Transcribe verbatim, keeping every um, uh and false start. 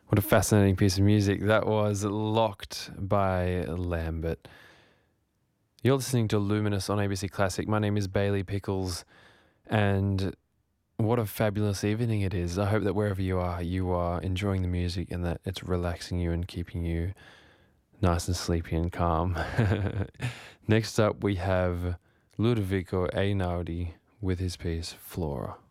What a fascinating piece of music. That was Locked by Lambert. You're listening to Luminous on A B C Classic. My name is Bailey Pickles, and what a fabulous evening it is. I hope that wherever you are, you are enjoying the music and that it's relaxing you and keeping you nice and sleepy and calm. Next up, we have Ludovico Einaudi with his piece Flora.